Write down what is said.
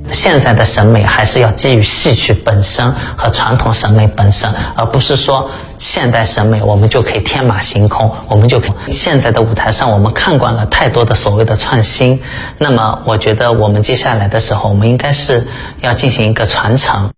现在的审美还是要基于戏曲本身和传统审美本身，而不是说现代审美我们就可以天马行空，我们就可以。现在的舞台上我们看惯了太多的所谓的创新，那么我觉得我们接下来的时候，我们应该是要进行一个传承。